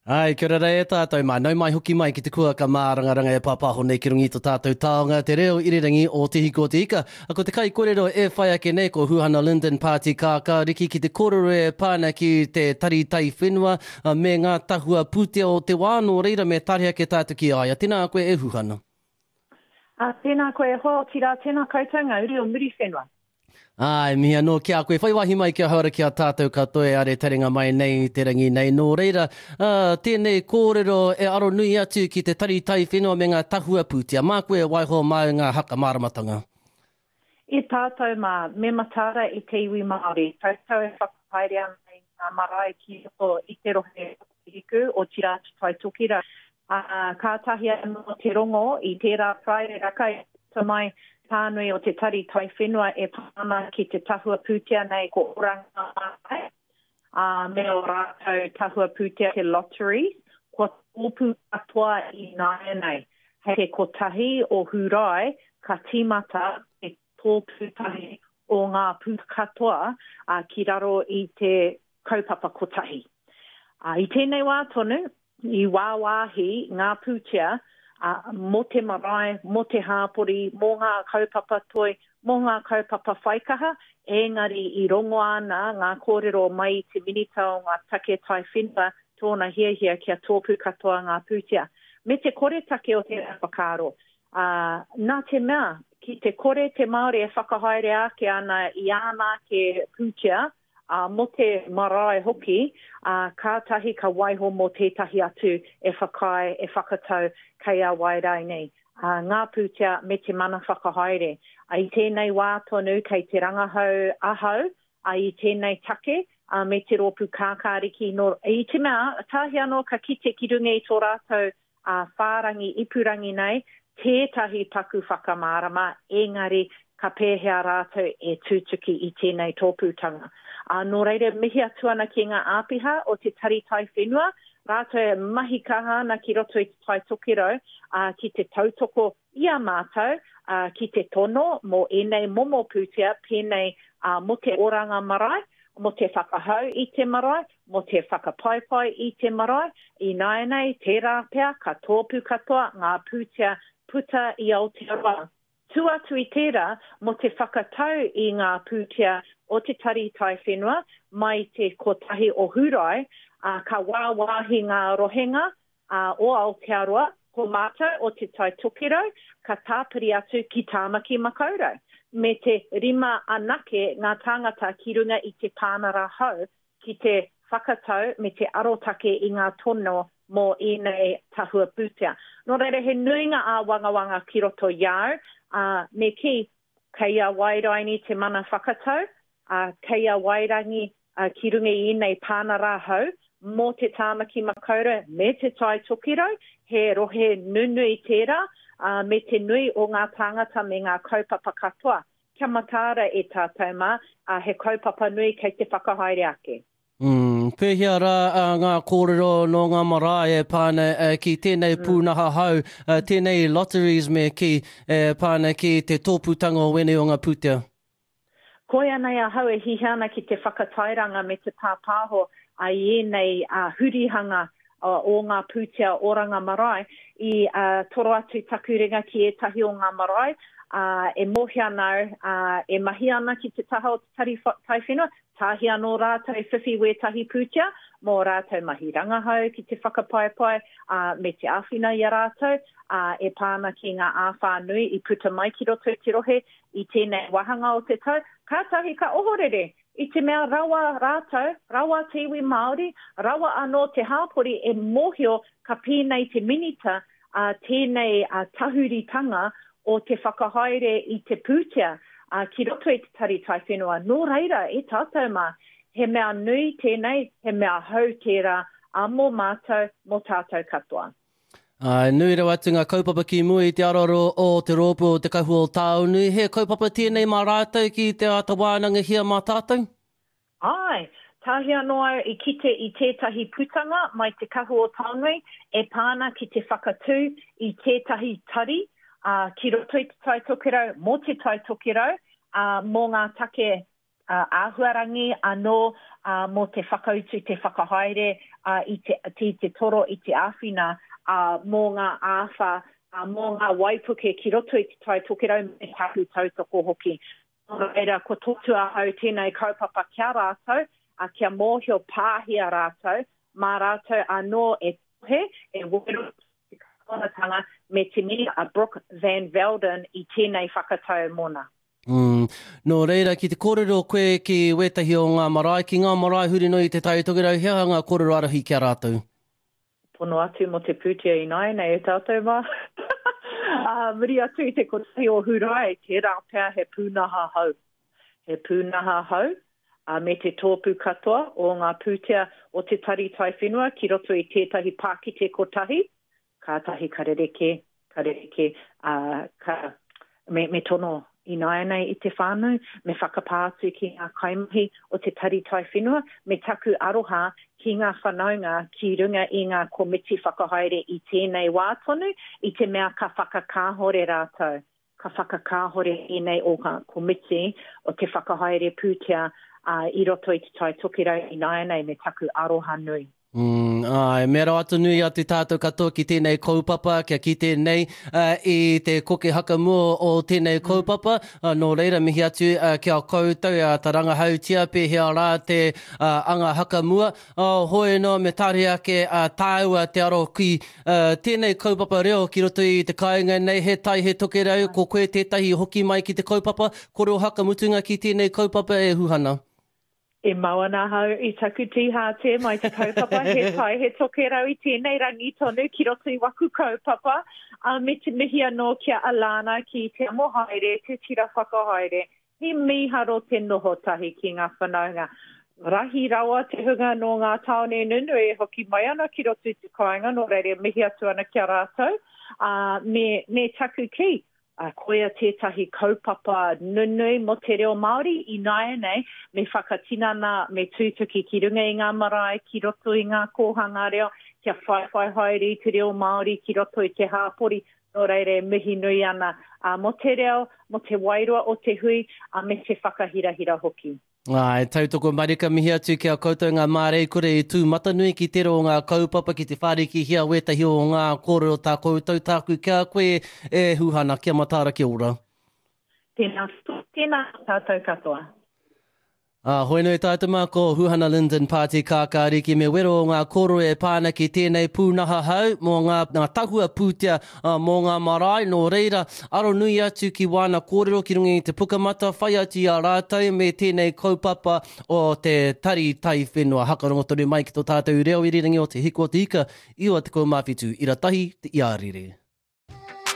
Ai, kia ora e tātou mai. Nau mai hoki mai ki te kua ka mārangaranga e pāpāho nei ki rungi tō tātou taonga te reo irirangi o te hiko te ika. A ko te kai kōrero e whai ake nei ko Huhana Linden Party ka riki ki te kōrero e pāna ki te tari tai whenua me ngā tahua pūtea o te wāno reira me tari ake tātou ki aia. Tēnā koe e Huhana. Tēnā koe ho, ki rā tēnā kautanga uri o muri whenua. Ai, mihia no kia koe. Whai wahi mai kia haura kia tātou katoe are taringa mai nei te rangi nei. Nō reira, tēnei kōrero e aro nui atu ki te tari tai whenua me ngā tahua pūtea. Mā koe waiho mai ngā haka māramatanga. I tātou mā, me matara i te iwi Māori. Tātou e whakapaerea mai ngā marae ki o i te rohe hiku o tira tai tokira. Kātahi anō te rongo i tērā praere raka i mai tānui o te tari tai whenua e pāna ki te tahua pūtea nei ko oranga mai. Me o rātou tahua pūtea te lottery, ko tōpū katoa i nāia nei. Hei te kotahi o hurai ka tīmata te tōpū tahi o ngā pū katoa ki raro i te kaupapa kotahi. I tēnei wā tonu, i wāwāhi ngā pūtea, mo te marae, mo te hāpori, mō ngā kaupapa toi, mō ngā kaupapa whaikaha, engari i rongo ana ngā kōrero mai te minitao ngā take tai whenua tōna hiahia kia tōpū katoa ngā pūtea. Me te kore take o te whakaro. Nā te mea, ki te kore te Māori e whakahaere ake ana i ana ke pūtea, mo te marae hoki, kātahi ka waiho mo tētahi atu e whakai, e whakatau kei a wairai nei. Ngā pūtea me te mana whakahaere. I tēnei wā tonu kei te rangahau ahau, i tēnei take, me te rōpū kākāriki. I te mea, tāhi anō ka kite ki runga i tō rātou whārangi, ipurangi nei, tētahi paku whakamārama, engari ka pēhea rātou e tūtuki i tēnei tōpūtanga. Nō reira, mihi atu ana ki ngā āpiha o te tari tai whenua, rātou e mahi kahana ki roto i te tai tokiro, ki te tautoko ia mātou, ki te tono, mo enei momo pūtea, pēnei mo te oranga marae, mo te whakahau i te marae, mo te whakapaipai i te marae, i nāianei, tērā pea, ka tōpū katoa, ngā pūtea puta i Aotearoa. Tu atu i tērā, mo te whakatau i ngā pūtea o te tari tai whenua, mai te kotahi o hurai, ka wāwāhi ngā rohenga o Aotearoa, ko mātou o te tai tokiro, ka tāpiri atu ki tāmaki makaurau. Me te rima anake ngā tāngata ki runga i te pānara hau, ki te whakatau me te arotake i ngā tono mō enei tahua pūtea. Nō reira, he nui ngā wangawanga ki roto iau, me ki kei a wairaini te mana whakatau, kei a wairangi ki runga i nei pānara hau, mō te tāmaki makaura, me te tai tokiro, he rohe nunui tērā, me te nui o ngā tāngata me ngā kaupapa katoa. Kia matara e tātou mā, he kaupapa nui kei te whakahaere ake. Pēhia rā ngā kōrero no ngā marae e pāna ki tēnei pūnaha hau, tēnei lotteries me ki pāna ki te tōpūtanga o wene o ngā pūtea. Koe anei a hau e hihana ki te whakatairanga me te pāpāho a ienei hurihanga o ngā pūtea oranga marae i toro atu takurenga ki e tahi o ngā marae, e mohi anau, e mahi ana ki te taha o te tari tai whenua, tahi anō rātou e whiwhi wētahi pūtea, mō rātou mahi rangahau ki te whakapaipai, me te āwhina i a rātou, e pāna ki ngā āwha nui i puta mai ki roto te rohe, i tēnei wahanga o te tau, kātahi ka ohorere, i te mea rawa rātou, rawa te iwi Māori, rawa anō te hāpori e mohio ka pēnei te minita, tēnei tahuritanga o te whakahaere i te pūtea, ki roto i te tari tai whenua. Nō reira, e tātou mā, he mea nui tēnei, he mea hau tērā, mō mātou, mō tātou katoa. Nui rau atu ngā kaupapa ki mua i te aroro o te rōpu o te kahu o tāunu. He kaupapa tēnei mā rātou ki te atawānanga hia mā tātou? Ai, tāhi anō i kite i tētahi putanga mai te kahu o tāunui, e pāna ki te whakatū i tētahi tari, ki roto i te tai tokiro, mō te tai tokiro, mō ngā take āhuarangi anō mō te whakautu, te whakahaere i te toro, i te āwhina mō ngā āwha, mō ngā waipuke ki roto i te tai tokerau me taku tautoko hoki. Reira, ko tōtu ahau tēnei kaupapa kia rātou, kia mōhio pāhia rātou, mā rātou anō e tuhe, e wero te kakonatanga me te mea a Brooke Van Velden i tēnei whakatau mona. Nō reira, ki te kōrero koe ki wetahi o ngā marae, ki ngā marae huri no i te tai tokerau, hea ngā kōrero arahi kia rātou? Pono atu mo te pūtia i nai, nei e tātou mā. Muri atu i te kotahi o hurai, te rāpea he pūnaha hau. He pūnaha hau, me te tōpū katoa o ngā pūtia o te tari tai whenua, ki roto i tētahi pākite kotahi, kātahi karereke, me tono i nai i te whānau, me whakapātu ki ngā kaimahi o te tari tai whenua, me taku aroha ki ngā whanaunga ki runga i ngā komiti whakahaere i tēnei wā tonu, i te mea ka whakakāhore rātou. Ka whakakāhore i nei o ngā komiti o te whakahaere pūtia i roto i te tai tokerau i nai me taku aroha nui. Me rau atu nui atu tātou katoa ki tēnei kaupapa, kia ki tēnei i te koke hakamua o tēnei kaupapa. Nō reira mihi atu kia koutou ta rangahau tia pēhea rā te anga hakamua. Hoi no me tāre ake tāua te aro ki tēnei kaupapa reo ki roto i te kāinga nei he tai he tokerau, ko koe tētahi hoki mai ki te kaupapa, kore o hakamutunga ki tēnei kaupapa e huhana. E mawana hau i taku tīhā te mai te kaupapa, he tai he tokerau i tēnei rangi tonu ki roto i waku kaupapa, me te mihi anō kia alana ki te amo haere, te tira whakahaere, he miharo te noho tahi ki ngā whanaunga. Rahi rawa te hunga no ngā taone nunu e hoki mai ana ki roto i te kāinga, no reire mihi atu ana kia rātou, me taku ki. Koea tētahi kaupapa nunui mo te reo Māori i nai nei, me whakatinana, me tūtuki ki runga i ngā marae, ki roto i ngā kōhanga reo, kia whai haere i te reo Māori, ki roto i te hāpori, no reire mihi nui ana. Mo te reo, mo te wairua o te hui, me te whakahirahira hoki. Tautoko marika mihi atu kia koutou ngā mārei kore i tū matanui ki te ro ngā kaupapa ki te whāriki hia wetahi o ngā kōrero tā koutou tāku kia koe e huhana kia matara ki ora. Tēnā tātou katoa. Hoi nui tātou mā ko Huhana Linden Pāti Kākāriki me wero o ngā koro e pāna ki tēnei pūnaha hau mō ngā tahua pūtia mō ngā marae. Nō reira, aro nui atu ki wāna kōrero ki rungi i te pukamata, whai atu i a rātou me tēnei kaupapa o te tari tai whenua. Hakarongo tonu mai ki tō tātou reo irirangi o te hiko o te ika, iwa te kaumāwhitu, ira tahi te iārire.